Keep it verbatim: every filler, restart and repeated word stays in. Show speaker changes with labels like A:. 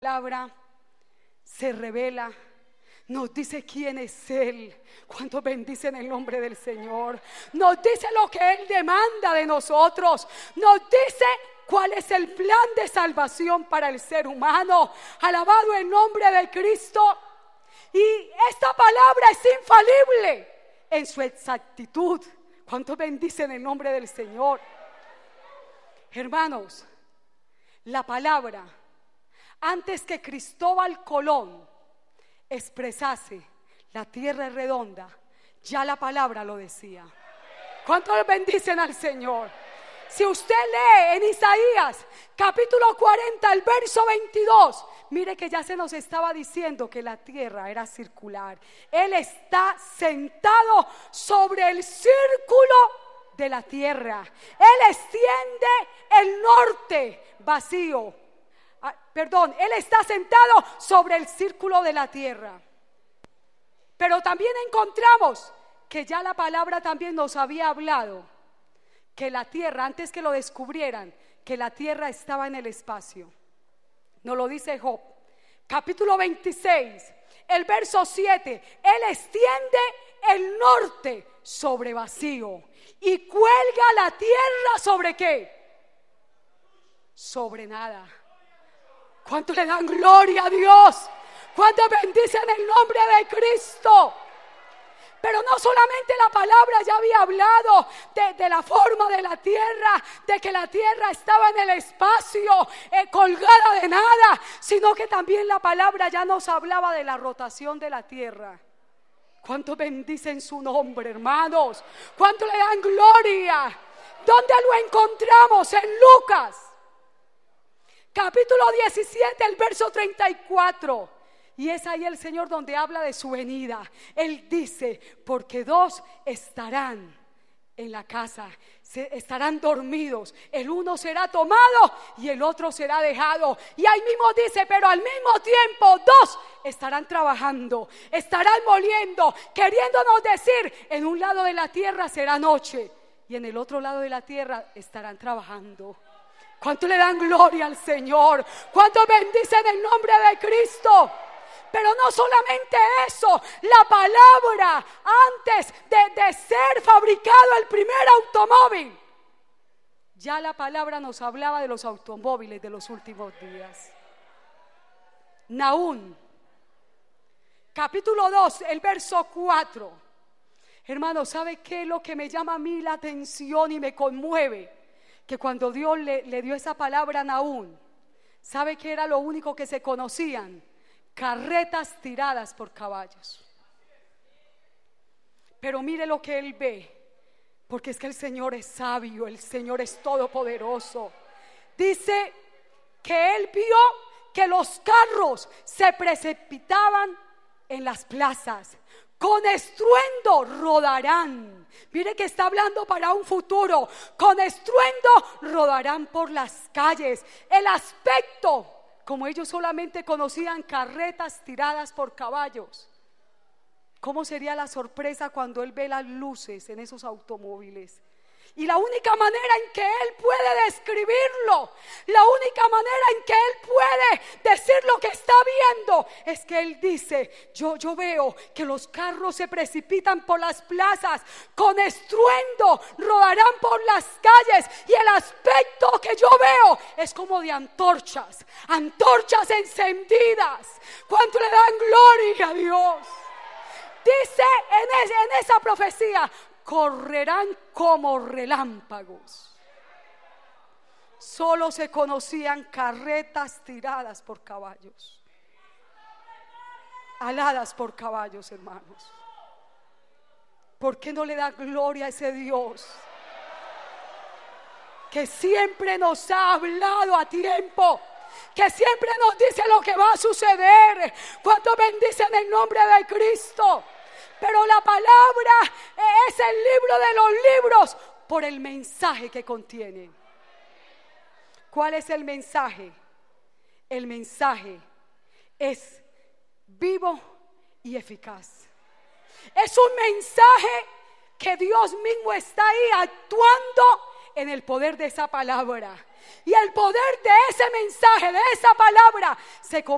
A: palabra se revela, nos dice quién es Él. ¿Cuántos bendicen el nombre del Señor? Nos dice lo que Él demanda de nosotros. Nos dice cuál es el plan de salvación para el ser humano. Alabado el nombre de Cristo. Y esta palabra es infalible en su exactitud. ¿Cuántos bendicen el nombre del Señor? Hermanos, la palabra, antes que Cristóbal Colón expresase la tierra es redonda, ya la palabra lo decía. ¿Cuántos bendicen al Señor? Si usted lee en Isaías capítulo cuarenta, el verso veintidós, mire que ya se nos estaba diciendo que la tierra era circular. Él está sentado sobre el círculo de la tierra. Él extiende el norte vacío. Ah, perdón, Él está sentado sobre el círculo de la tierra. Pero también encontramos que ya la palabra también nos había hablado que la tierra, antes que lo descubrieran, que la tierra estaba en el espacio. Nos lo dice Job, capítulo veintiséis, el verso siete. Él extiende el norte sobre vacío y cuelga la tierra sobre ¿qué? Sobre nada. ¿Cuánto le dan gloria a Dios? ¿Cuánto bendicen el nombre de Cristo? Pero no solamente la palabra ya había hablado de, de la forma de la tierra, de que la tierra estaba en el espacio, eh, colgada de nada, sino que también la palabra ya nos hablaba de la rotación de la tierra. ¿Cuánto bendicen su nombre, hermanos? ¿Cuánto le dan gloria? ¿Dónde lo encontramos? En Lucas, capítulo diecisiete, el verso treinta y cuatro. Y es ahí el Señor donde habla de su venida. Él dice, porque dos estarán en la casa, se, estarán dormidos. El uno será tomado y el otro será dejado. Y ahí mismo dice, pero al mismo tiempo dos estarán trabajando, estarán moliendo, queriéndonos decir, en un lado de la tierra será noche y en el otro lado de la tierra estarán trabajando. ¿Cuánto le dan gloria al Señor? ¿Cuánto bendicen el nombre de Cristo? Pero no solamente eso, la palabra antes de, de ser fabricado el primer automóvil, ya la palabra nos hablaba de los automóviles de los últimos días. Nahum, capítulo dos, el verso cuatro. Hermano, ¿sabe qué es lo que me llama a mí la atención y me conmueve? Que cuando Dios le, le dio esa palabra a Nahum, ¿sabe qué era lo único que se conocían? Carretas tiradas por caballos. Pero mire lo que él ve, porque es que el Señor es sabio, el Señor es todopoderoso. Dice que él vio que los carros se precipitaban en las plazas, con estruendo rodarán. Mire que está hablando para un futuro. Con estruendo rodarán por las calles. El aspecto, como ellos solamente conocían carretas tiradas por caballos, ¿cómo sería la sorpresa cuando él ve las luces en esos automóviles? Y la única manera en que él puede describirlo, la única manera en que él puede decir lo que está viendo, es que él dice, yo, yo veo que los carros se precipitan por las plazas, con estruendo rodarán por las calles, y el aspecto que yo veo es como de antorchas, antorchas encendidas. ¿Cuánto le dan gloria a Dios? Dice en, es, en esa profecía, correrán como relámpagos. Solo se conocían carretas tiradas por caballos, aladas por caballos, hermanos. ¿Por qué no le da gloria a ese Dios que siempre nos ha hablado a tiempo, que siempre nos dice lo que va a suceder? ¿Cuánto bendicen el nombre de Cristo? Pero la palabra es el libro de los libros por el mensaje que contiene. ¿Cuál es el mensaje? El mensaje es vivo y eficaz. Es un mensaje que Dios mismo está ahí actuando en el poder de esa palabra. Y el poder de ese mensaje, de esa palabra, se